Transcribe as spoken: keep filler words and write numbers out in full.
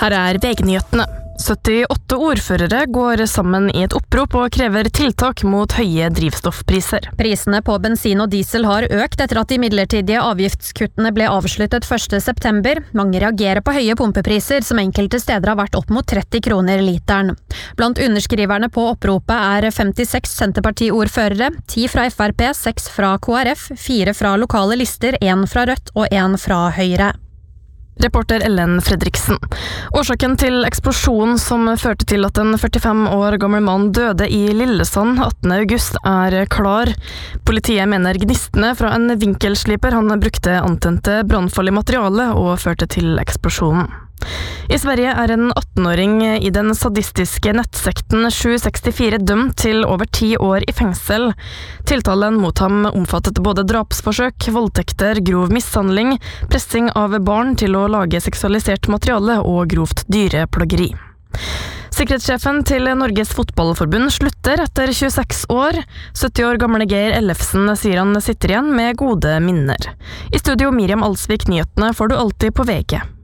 Her er V G-nyhetene. syttiåtte ordførere går sammen i et opprop og krever tiltak mot høye drivstoffpriser. Prisene på bensin og diesel har økt etter at de midlertidige avgiftskuttene ble avsluttet første september. Mange reagerer på høye pumpepriser, som enkelte steder har vært opp mot tretti kroner literen. Blant underskriverne på oppropet er femtiseks Senterparti-ordførere, ti fra F R P, seks fra K R F, fire fra lokale lister, en fra Rødt og en fra Høyre. Reporter Ellen Fredriksen. Årsaken til eksplosjonen som førte til at en førtifem år gammel mann døde i Lillesand attende august er klar. Politiet mener gnistene fra en vinkelsliper han brukte antente brannfarlig materiale og førte til eksplosjonen. I Sverige er en attenåring i den sadistiske nettsekten sju sekstifire dømt til over ti år i fengsel. Tiltalen mot ham omfattet både drapsforsøk, voldtekter, grov mishandling, pressing av barn til å lage seksualisert materiale og grovt dyreplageri. Sikkerhetssjefen til Norges Fotballforbund slutter etter tjueseks år. sytti år gamle Geir Ellefsen sier han sitter igjen med gode minner. I studio Miriam Alsvik, nyhetene får du alltid på V G.